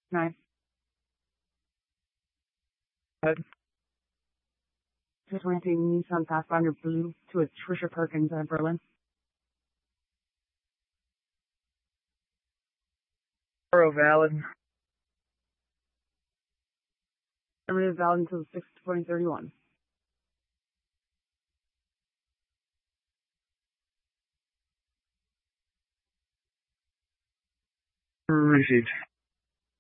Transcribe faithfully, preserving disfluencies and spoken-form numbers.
Nine. Head. Just renting Nissan Pathfinder Blue to a Trisha Perkins at Berlin. Borrow valid. Summary is valid until the sixth of twenty thirty-one. Received.